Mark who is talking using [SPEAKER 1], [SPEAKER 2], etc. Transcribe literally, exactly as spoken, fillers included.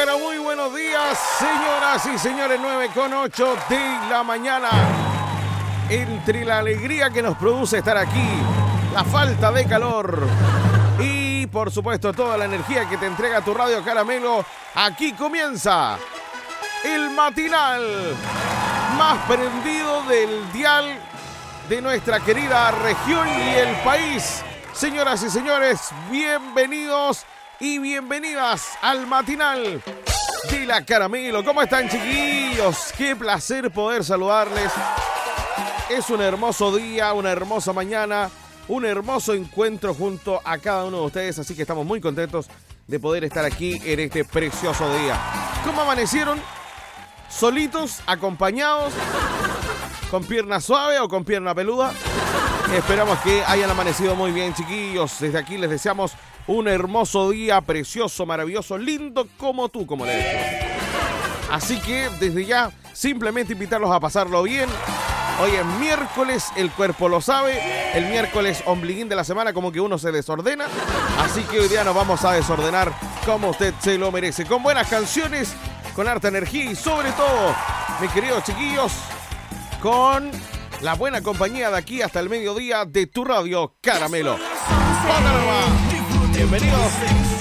[SPEAKER 1] pero muy buenos días, señoras y señores. Nueve con ocho de la mañana. Entre la alegría que nos produce estar aquí, la falta de calor y, por supuesto, toda la energía que te entrega tu radio Caramelo, aquí comienza el matinal más prendido del dial de nuestra querida región y el país. Señoras y señores, bienvenidos y bienvenidas al matinal de la Caramelo. ¿Cómo están, chiquillos? Qué placer poder saludarles. Es un hermoso día, una hermosa mañana, un hermoso encuentro junto a cada uno de ustedes, así que estamos muy contentos de poder estar aquí en este precioso día. ¿Cómo amanecieron? ¿Solitos, acompañados, con pierna suave o con pierna peluda? Esperamos que hayan amanecido muy bien, chiquillos. Desde aquí les deseamos un hermoso día, precioso, maravilloso, lindo como tú, como le digo. Así que desde ya, simplemente invitarlos a pasarlo bien. Hoy es miércoles, el cuerpo lo sabe. El miércoles ombliguín de la semana, como que uno se desordena. Así que hoy día nos vamos a desordenar como usted se lo merece. Con buenas canciones, con harta energía y sobre todo, mis queridos chiquillos, con la buena compañía de aquí hasta el mediodía de tu radio Caramelo. ¡Póngalo, va! Bienvenidos.